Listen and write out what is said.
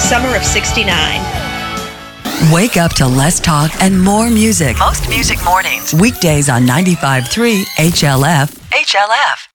summer of '69. Wake up to less talk and more music. Most music mornings. Weekdays on 95.3 HLF. HLF.